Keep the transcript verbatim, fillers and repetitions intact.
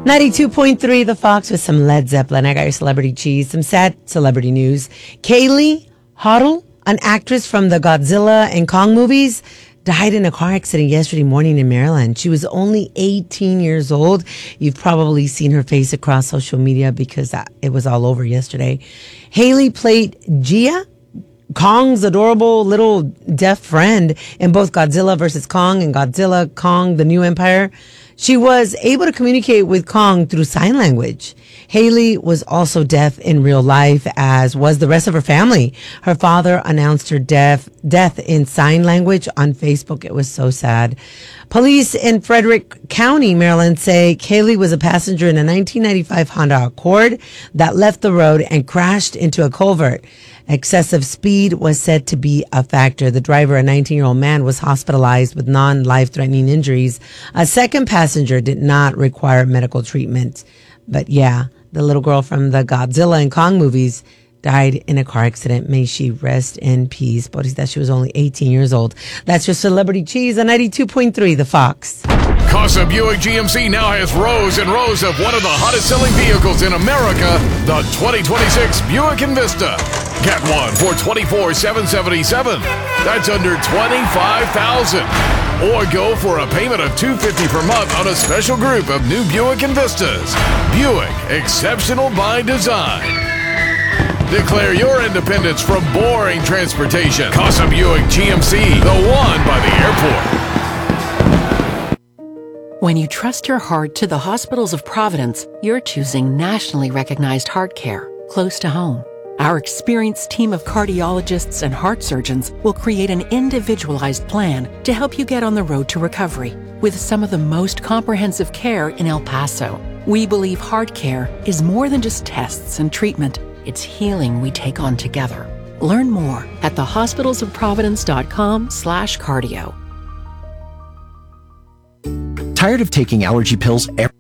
ninety-two point three The Fox with some Led Zeppelin. I got your celebrity cheese. Some sad celebrity news. Kaylee Hoddle, an actress from the Godzilla and Kong movies, died in a car accident yesterday morning in Maryland. She was only eighteen years old. You've probably seen her face across social media because it was all over yesterday. Haley played Gia, Kong's adorable little deaf friend, in both Godzilla versus Kong and Godzilla, Kong, The New Empire. She was able to communicate with Kong through sign language. Haley was also deaf in real life, as was the rest of her family. Her father announced her deaf, death in sign language on Facebook. It was so sad. Police in Frederick County, Maryland, say Haley was a passenger in a nineteen ninety-five Honda Accord that left the road and crashed into a culvert. Excessive speed was said to be a factor. The driver, a nineteen-year-old man, was hospitalized with non-life-threatening injuries. A second passenger did not require medical treatment. But yeah, the little girl from the Godzilla and Kong movies died in a car accident. May she rest in peace. But that she was only eighteen years old. That's your celebrity cheese on ninety-two point three The Fox. Casa Buick G M C now has rows and rows of one of the hottest selling vehicles in America, the twenty twenty-six Buick Envista. Get one for twenty-four thousand seven hundred seventy-seven dollars. That's under twenty-five thousand dollars. Or go for a payment of two hundred fifty dollars per month on a special group of new Buick Envistas. Buick, exceptional by design. Declare your independence from boring transportation. Casa Buick G M C, the one by the airport. When you trust your heart to the hospitals of Providence, you're choosing nationally recognized heart care close to home. Our experienced team of cardiologists and heart surgeons will create an individualized plan to help you get on the road to recovery with some of the most comprehensive care in El Paso. We believe heart care is more than just tests and treatment. It's healing we take on together. Learn more at the hospitals of providence dot com slash cardio. Tired of taking allergy pills every